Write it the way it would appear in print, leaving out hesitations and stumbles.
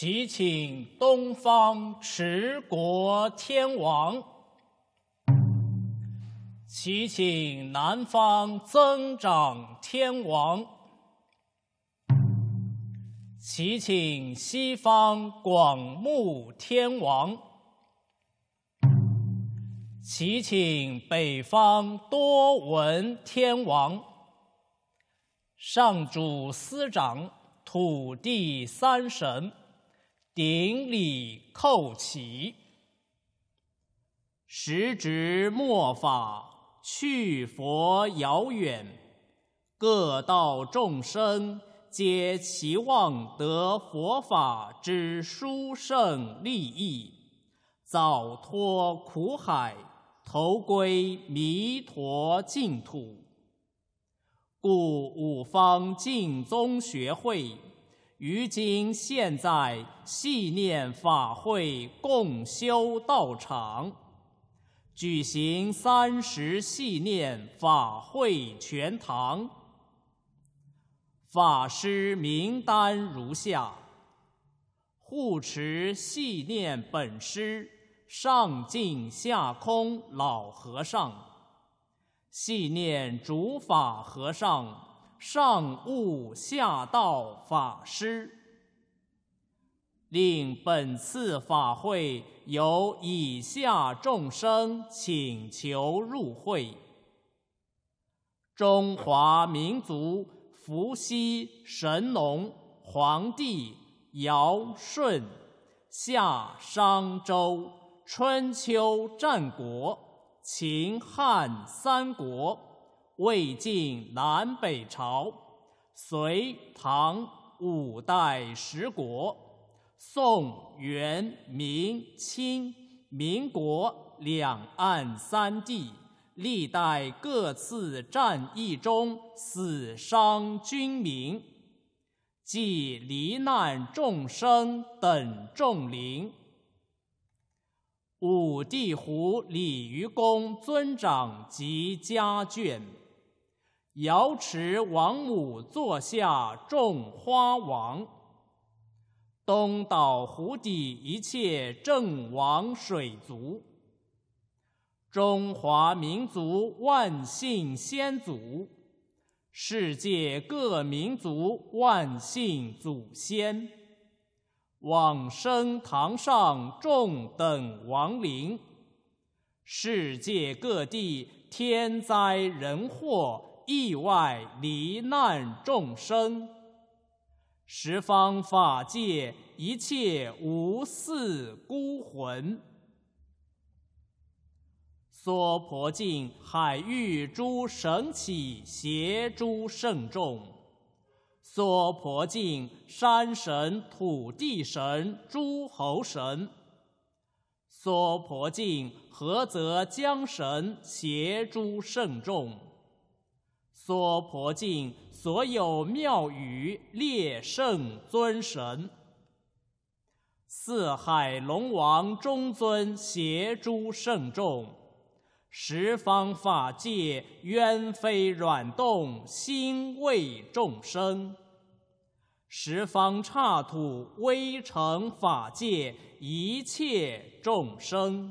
祈请东方持国天王，祈请南方增长天王，祈请西方广目天王，祈请北方多闻天王。上主司长，土地三神，顶礼叩起。时值末法，去佛遥远，各道众生皆期望得佛法之殊胜利益，早脱苦海，投归弥陀净土。故五方净宗学会于今现在系念法会共修道场，举行30系念法会全堂。法师名单如下：护持系念本师上净下空老和尚，系念主法和尚上悟下道法师。令本次法会由以下众生请求入会：中华民族伏羲、神农、黄帝、尧、舜、夏、商、周、春秋战国、秦汉三国、魏晋南北朝、隋唐五代10国、宋元明清民国两岸三地历代各次战役中死伤军民，及罹难众生等众灵。五地湖鲤鱼公尊长及家眷，瑶池王母座下众花王，东岛湖底一切正王水族，中华民族万姓先祖，世界各民族万姓祖先，往生堂上众等亡灵，世界各地天灾人祸意外罹难众生，十方法界一切无嗣孤魂，娑婆境海域诸神祇邪诸圣众，娑婆境山神土地神诸侯神，娑婆境菏泽江神邪诸圣众，娑婆境所有庙宇列圣尊神，四海龙王中尊邪诸圣众，十方法界冤非软动心为众生，十方刹土微尘法界一切众生。